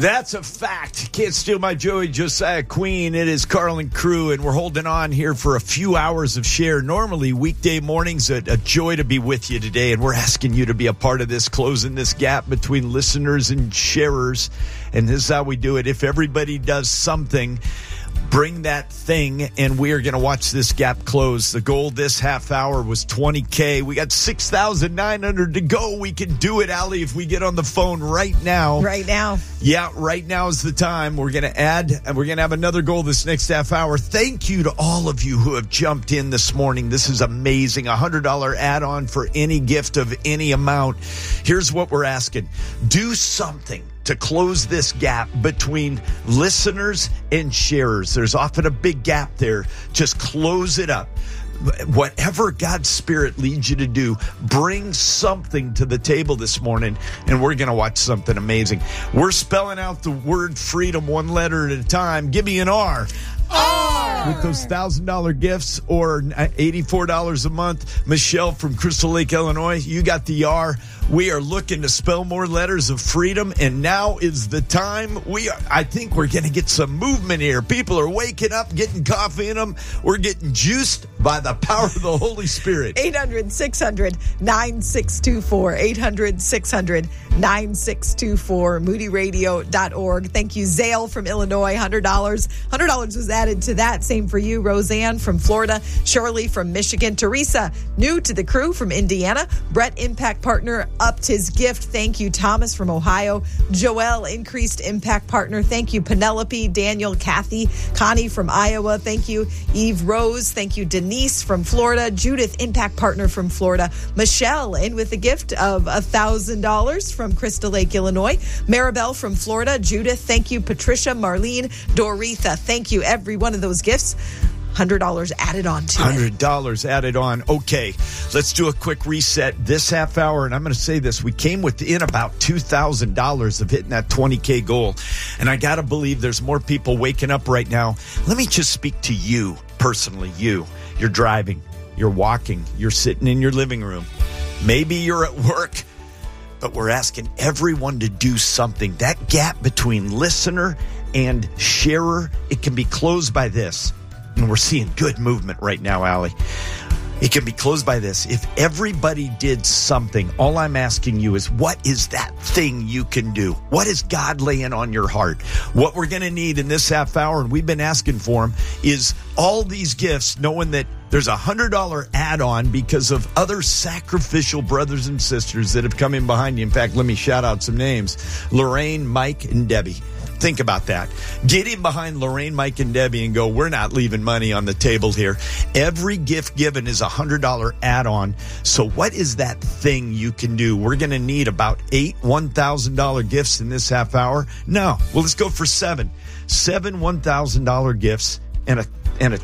That's a fact. Can't steal my Joey Josiah Queen. It is Carlin Crew, and we're holding on here for a few hours of share. Normally, weekday mornings, a joy to be with you today, and we're asking you to be a part of this, closing this gap between listeners and sharers. And this is how we do it. If everybody does something, bring that thing, and we are going to watch this gap close. The goal this half hour was $20K. We got 6,900 to go. We can do it, Allie, if we get on the phone right now. Right now. Yeah, right now is the time. We're going to add, and we're going to have another goal this next half hour. Thank you to all of you who have jumped in this morning. This is amazing. $100 add-on for any gift of any amount. Here's what we're asking. Do something to close this gap between listeners and sharers. There's often a big gap there. Just close it up. Whatever God's Spirit leads you to do, bring something to the table this morning, and we're going to watch something amazing. We're spelling out the word freedom one letter at a time. Give me an R. R. With those $1,000 gifts or $84 a month. Michelle from Crystal Lake, Illinois, you got the R. We are looking to spell more letters of freedom, and now is the time. I think we're going to get some movement here. People are waking up, getting coffee in them. We're getting juiced by the power of the Holy Spirit. 800-600-9624. 800-600-9624. MoodyRadio.org. Thank you, Zale from Illinois. $100. $100 was added to that. Same for you, Roseanne from Florida. Shirley from Michigan. Teresa, new to the crew from Indiana. Brett, Impact Partner, upped his gift. Thank you, Thomas from Ohio. Joelle, increased Impact Partner. Thank you, Penelope, Daniel, Kathy, Connie from Iowa. Thank you, Eve Rose. Thank you, Denise from Florida. Judith, Impact Partner from Florida. Michelle, in with a gift of $1,000 from Crystal Lake, Illinois. Maribel from Florida. Judith, thank you. Patricia, Marlene, Doretha, thank you. Every one of those gifts, $100 added on to it. $100 added on. Okay, let's do a quick reset this half hour. And I'm going to say this. We came within about $2,000 of hitting that 20K goal. And I got to believe there's more people waking up right now. Let me just speak to you personally. You're driving, you're walking, you're sitting in your living room. Maybe you're at work. But we're asking everyone to do something. That gap between listener and sharer, it can be closed by this. And we're seeing good movement right now, Allie. It can be closed by this. If everybody did something, all I'm asking you is, what is that thing you can do? What is God laying on your heart? What we're going to need in this half hour, and we've been asking for them, is all these gifts, knowing that there's a $100 add-on because of other sacrificial brothers and sisters that have come in behind you. In fact, let me shout out some names. Lorraine, Mike, and Debbie. Think about that. Get in behind Lorraine, Mike, and Debbie and go, we're not leaving money on the table here. Every gift given is a $100 add-on. So what is that thing you can do? We're going to need about 8 $1,000 gifts in this half hour. No. Well, let's go for 7. 7 $1,000 gifts and a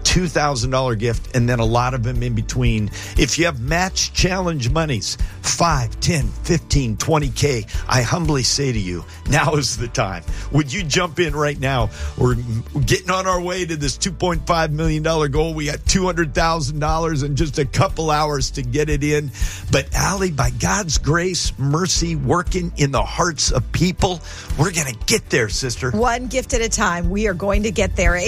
$2,000 gift, and then a lot of them in between. If you have match challenge monies, 5, 10, 15, 20K, I humbly say to you, now is the time. Would you jump in right now? We're getting on our way to this $2.5 million goal. We got $200,000 in just a couple hours to get it in. But Allie, by God's grace, mercy, working in the hearts of people, we're going to get there, sister. One gift at a time. We are going to get there.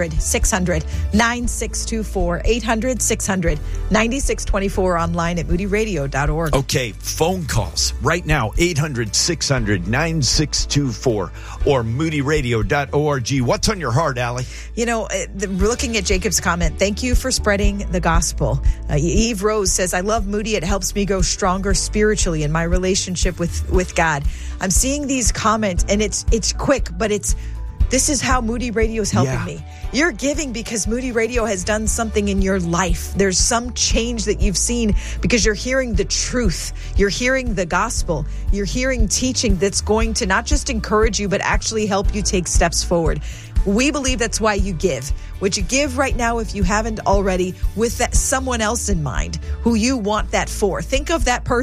800-600-9624. 800-600-9624. Online at moodyradio.org. Okay, phone calls right now. 800-600-9624 or moodyradio.org. What's on your heart, Allie? You know, looking at Jacob's comment, thank you for spreading the gospel. Eve Rose says, I love Moody. It helps me go stronger spiritually in my relationship with God. I'm seeing these comments, and it's quick, but this is how Moody Radio is helping me. You're giving because Moody Radio has done something in your life. There's some change that you've seen because you're hearing the truth. You're hearing the gospel. You're hearing teaching that's going to not just encourage you, but actually help you take steps forward. We believe that's why you give. Would you give right now, if you haven't already, with that someone else in mind who you want that for? Think of that person